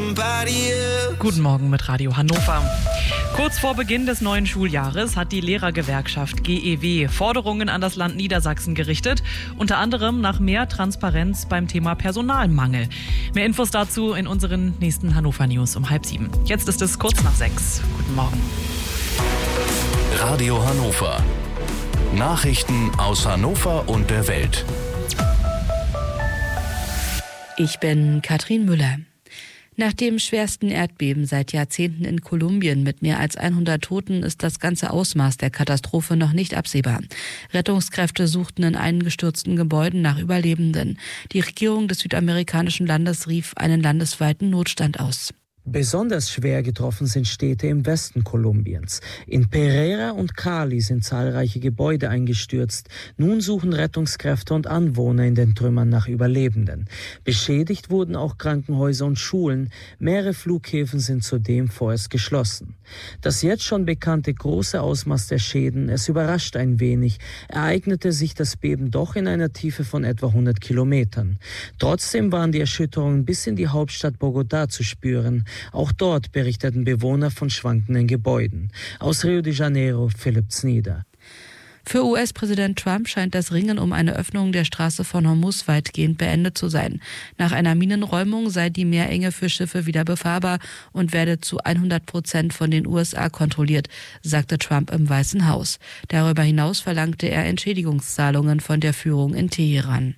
Guten Morgen mit Radio Hannover. Kurz vor Beginn des neuen Schuljahres hat die Lehrergewerkschaft GEW Forderungen an das Land Niedersachsen gerichtet, unter anderem nach mehr Transparenz beim Thema Personalmangel. Mehr Infos dazu in unseren nächsten Hannover News um 6:30. Jetzt ist es kurz nach 6. Guten Morgen. Radio Hannover. Nachrichten aus Hannover und der Welt. Ich bin Katrin Müller. Nach dem schwersten Erdbeben seit Jahrzehnten in Kolumbien mit mehr als 100 Toten ist das ganze Ausmaß der Katastrophe noch nicht absehbar. Rettungskräfte suchten in eingestürzten Gebäuden nach Überlebenden. Die Regierung des südamerikanischen Landes rief einen landesweiten Notstand aus. Besonders schwer getroffen sind Städte im Westen Kolumbiens. In Pereira und Cali sind zahlreiche Gebäude eingestürzt. Nun suchen Rettungskräfte und Anwohner in den Trümmern nach Überlebenden. Beschädigt wurden auch Krankenhäuser und Schulen. Mehrere Flughäfen sind zudem vorerst geschlossen. Das jetzt schon bekannte große Ausmaß der Schäden, es überrascht ein wenig, ereignete sich das Beben doch in einer Tiefe von etwa 100 Kilometern. Trotzdem waren die Erschütterungen bis in die Hauptstadt Bogotá zu spüren. Auch dort berichteten Bewohner von schwankenden Gebäuden. Aus Rio de Janeiro, Philipp Znieder. Für US-Präsident Trump scheint das Ringen um eine Öffnung der Straße von Hormuz weitgehend beendet zu sein. Nach einer Minenräumung sei die Meerenge für Schiffe wieder befahrbar und werde zu 100% von den USA kontrolliert, sagte Trump im Weißen Haus. Darüber hinaus verlangte er Entschädigungszahlungen von der Führung in Teheran.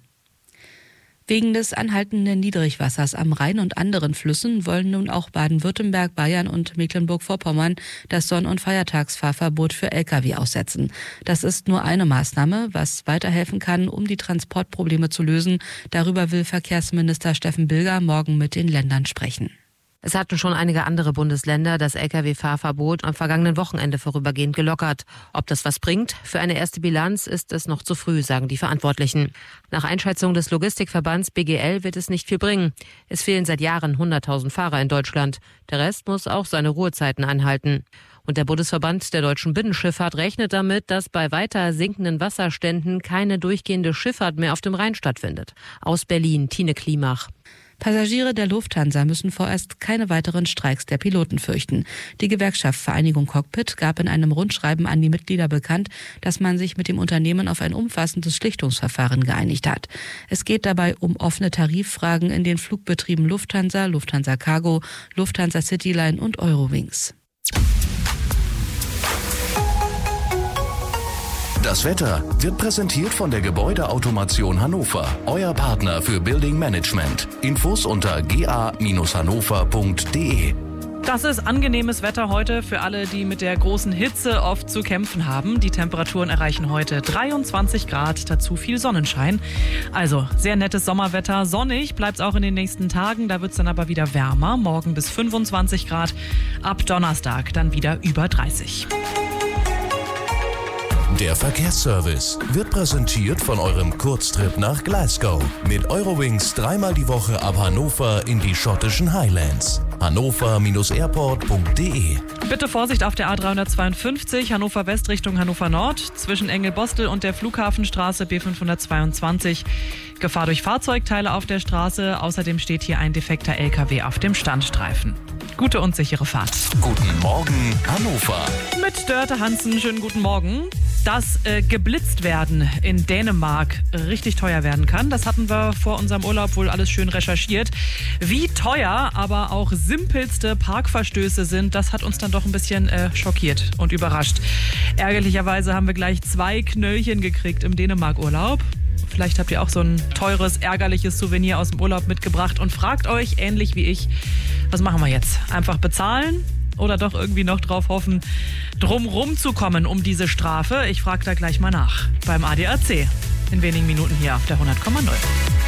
Wegen des anhaltenden Niedrigwassers am Rhein und anderen Flüssen wollen nun auch Baden-Württemberg, Bayern und Mecklenburg-Vorpommern das Sonn- und Feiertagsfahrverbot für Lkw aussetzen. Das ist nur eine Maßnahme, was weiterhelfen kann, um die Transportprobleme zu lösen. Darüber will Verkehrsminister Steffen Bilger morgen mit den Ländern sprechen. Es hatten schon einige andere Bundesländer das Lkw-Fahrverbot am vergangenen Wochenende vorübergehend gelockert. Ob das was bringt? Für eine erste Bilanz ist es noch zu früh, sagen die Verantwortlichen. Nach Einschätzung des Logistikverbands BGL wird es nicht viel bringen. Es fehlen seit Jahren 100.000 Fahrer in Deutschland. Der Rest muss auch seine Ruhezeiten einhalten. Und der Bundesverband der deutschen Binnenschifffahrt rechnet damit, dass bei weiter sinkenden Wasserständen keine durchgehende Schifffahrt mehr auf dem Rhein stattfindet. Aus Berlin, Tine Klimach. Passagiere der Lufthansa müssen vorerst keine weiteren Streiks der Piloten fürchten. Die Gewerkschaft Vereinigung Cockpit gab in einem Rundschreiben an die Mitglieder bekannt, dass man sich mit dem Unternehmen auf ein umfassendes Schlichtungsverfahren geeinigt hat. Es geht dabei um offene Tariffragen in den Flugbetrieben Lufthansa, Lufthansa Cargo, Lufthansa Cityline und Eurowings. Das Wetter wird präsentiert von der Gebäudeautomation Hannover, euer Partner für Building Management. Infos unter ga-hannover.de. Das ist angenehmes Wetter heute für alle, die mit der großen Hitze oft zu kämpfen haben. Die Temperaturen erreichen heute 23 Grad, dazu viel Sonnenschein. Also sehr nettes Sommerwetter. Sonnig bleibt es auch in den nächsten Tagen, da wird es dann aber wieder wärmer. Morgen bis 25 Grad, ab Donnerstag dann wieder über 30. Der Verkehrsservice wird präsentiert von eurem Kurztrip nach Glasgow. Mit Eurowings dreimal die Woche ab Hannover in die schottischen Highlands. hannover-airport.de. Bitte Vorsicht auf der A352, Hannover West Richtung Hannover Nord, zwischen Engelbostel und der Flughafenstraße B522. Gefahr durch Fahrzeugteile auf der Straße. Außerdem steht hier ein defekter LKW auf dem Standstreifen. Gute und sichere Fahrt. Guten Morgen, Hannover. Mit Dörte Hansen, schönen guten Morgen. Dass geblitzt werden in Dänemark richtig teuer werden kann, das hatten wir vor unserem Urlaub wohl alles schön recherchiert. Wie teuer aber auch simpelste Parkverstöße sind, das hat uns dann doch ein bisschen schockiert und überrascht. Ärgerlicherweise haben wir gleich 2 Knöllchen gekriegt im Dänemark-Urlaub. Vielleicht habt ihr auch so ein teures, ärgerliches Souvenir aus dem Urlaub mitgebracht und fragt euch, ähnlich wie ich, was machen wir jetzt? Einfach bezahlen? Oder doch irgendwie noch drauf hoffen, drumrum zu kommen um diese Strafe? Ich frage da gleich mal nach beim ADAC in wenigen Minuten hier auf der 100,0.